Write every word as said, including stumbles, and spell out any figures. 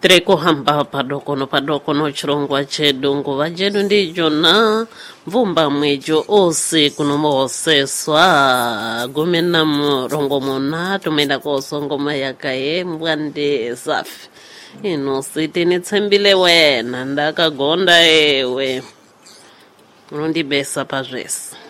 Tirikuhamba padokono padokono chirongwa chedu nguva jedu ndicho na mvumba mwejo ose kunomoseswa gumena murongo muna tumenda kosongoma yakaye mbwande safi ino siti nitsembile wena ndakagonda ewe unondibesa pazvese